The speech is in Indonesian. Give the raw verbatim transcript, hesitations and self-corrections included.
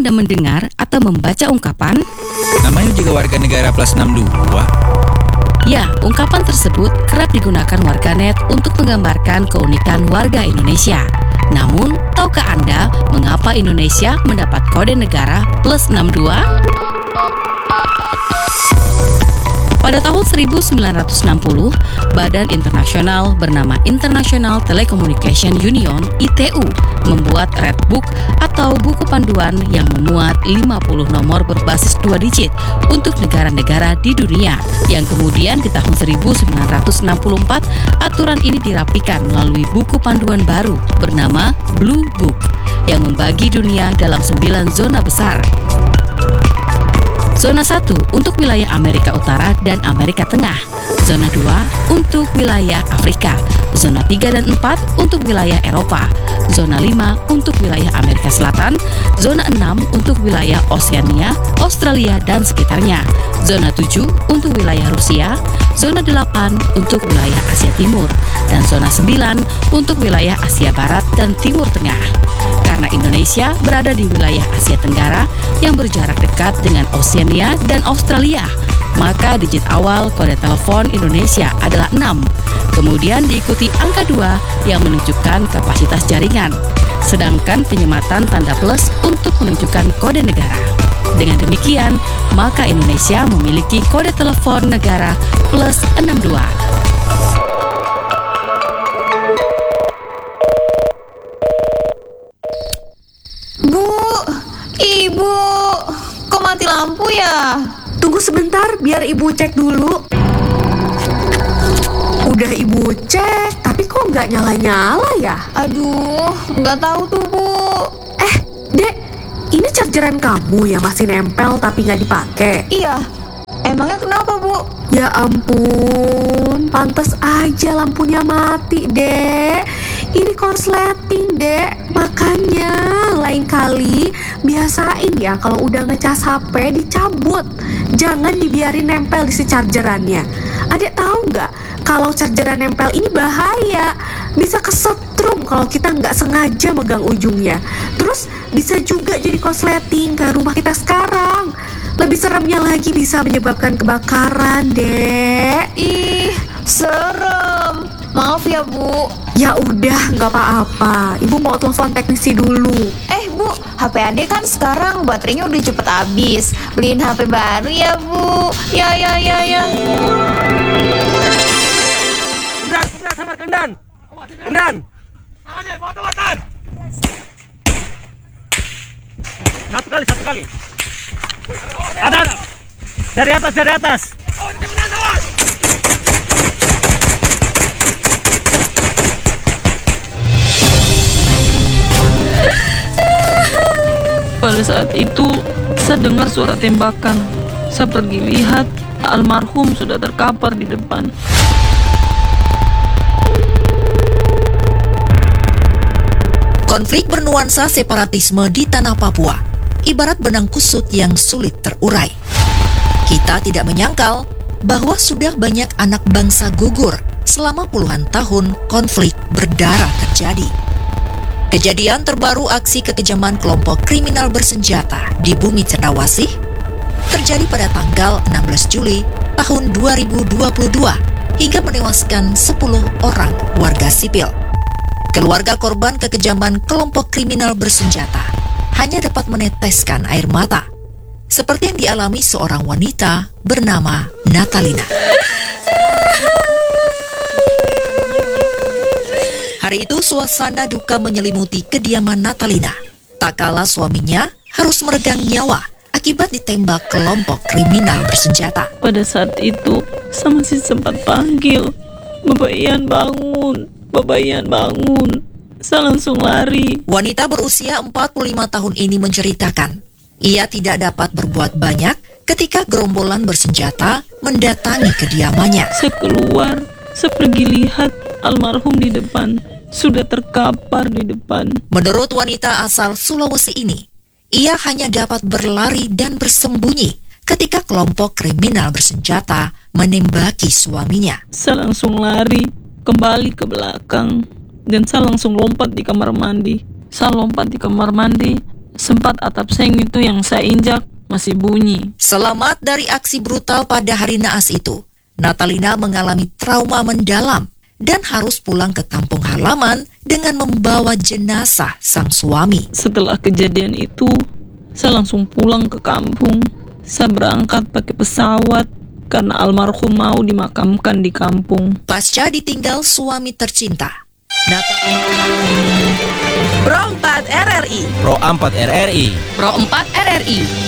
Anda mendengar atau membaca ungkapan? Namanya juga warga negara plus enam puluh dua. Ya, ungkapan tersebut kerap digunakan warganet untuk menggambarkan keunikan warga Indonesia. Namun, tahukah Anda mengapa Indonesia mendapat kode negara plus enam puluh dua? Pada tahun seribu sembilan ratus enam puluh, badan internasional bernama International Telecommunication Union I T U membuat Red Book atau buku panduan yang memuat lima puluh nomor berbasis dua digit untuk negara-negara di dunia, yang kemudian di tahun seribu sembilan ratus enam puluh empat aturan ini dirapikan melalui buku panduan baru bernama Blue Book yang membagi dunia dalam sembilan zona besar. Zona satu untuk wilayah Amerika Utara dan Amerika Tengah. Zona dua untuk wilayah Afrika. Zona tiga dan empat untuk wilayah Eropa. Zona lima untuk wilayah Amerika Selatan. Zona enam untuk wilayah Oseania, Australia dan sekitarnya. Zona tujuh untuk wilayah Rusia. Zona delapan untuk wilayah Asia Timur. Dan zona sembilan untuk wilayah Asia Barat dan Timur Tengah. Karena Indonesia berada di wilayah Asia Tenggara yang berjarak dekat dengan Oseania dan Australia, maka digit awal kode telepon Indonesia adalah enam. Kemudian diikuti angka dua yang menunjukkan kapasitas jaringan. Sedangkan penyematan tanda plus untuk menunjukkan kode negara. Dengan demikian, maka Indonesia memiliki kode telepon negara plus enam puluh dua. Ibu, kok mati lampu ya? Tunggu sebentar, biar ibu cek dulu. Udah ibu cek, tapi kok nggak nyala-nyala ya? Aduh, nggak tahu tuh bu. Eh, Dek, ini chargeran kamu yang masih nempel tapi nggak dipakai? Iya, emangnya kenapa bu? Ya ampun, pantas aja lampunya mati, Dek. Ini korsleting, Dek. Makanya lain kali biasain ya kalau udah ngecas H P dicabut. Jangan dibiarin nempel di si chargerannya. Adek tahu nggak kalau chargeran nempel ini bahaya. Bisa kesetrum kalau kita nggak sengaja megang ujungnya. Terus bisa juga jadi korsleting ke rumah kita sekarang. Lebih seremnya lagi bisa menyebabkan kebakaran, Dek. Ih, serem. Maaf ya bu. Ya udah, nggak apa-apa. Ibu mau telepon teknisi dulu. Eh bu, H P adek kan sekarang baterainya udah cepet habis. Beliin H P baru ya bu. Ya ya ya ya. Kendan, kendan, sabar kendan. Kendan. Tangannya, bawa tawatan. Satu kali, satu kali. Atas. Dari atas, dari atas. Pada saat itu, saya dengar suara tembakan. Saya pergi lihat, almarhum sudah terkapar di depan. Konflik bernuansa separatisme di tanah Papua, ibarat benang kusut yang sulit terurai. Kita tidak menyangkal bahwa sudah banyak anak bangsa gugur selama puluhan tahun konflik berdarah terjadi. Kejadian terbaru aksi kekejaman kelompok kriminal bersenjata di bumi Cendrawasih terjadi pada tanggal enam belas Juli tahun dua ribu dua puluh dua hingga menewaskan sepuluh orang warga sipil. Keluarga korban kekejaman kelompok kriminal bersenjata hanya dapat meneteskan air mata, seperti yang dialami seorang wanita bernama Natalina. Hari itu suasana duka menyelimuti kediaman Natalina, tak kalah suaminya harus meregang nyawa akibat ditembak kelompok kriminal bersenjata. Pada saat itu, saya masih sempat panggil, "Bapak Ian bangun, Bapak Ian bangun." Saya langsung lari. Wanita berusia empat puluh lima tahun ini menceritakan, ia tidak dapat berbuat banyak ketika gerombolan bersenjata mendatangi kediamannya. Saya keluar, saya pergi lihat almarhum di depan, sudah terkapar di depan. Menurut wanita asal Sulawesi ini, ia hanya dapat berlari dan bersembunyi ketika kelompok kriminal bersenjata menembaki suaminya. Saya langsung lari kembali ke belakang dan saya langsung lompat di kamar mandi. Saya lompat di kamar mandi, Sempat atap seng itu yang saya injak masih bunyi. Selamat dari aksi brutal pada hari naas itu, Natalina mengalami trauma mendalam dan harus pulang ke kampung halaman dengan membawa jenazah sang suami. Setelah kejadian itu, saya langsung pulang ke kampung. Saya berangkat pakai pesawat karena almarhum mau dimakamkan di kampung. Pasca ditinggal suami tercinta, Natalina Pro empat R R I Pro empat R R I Pro empat R R I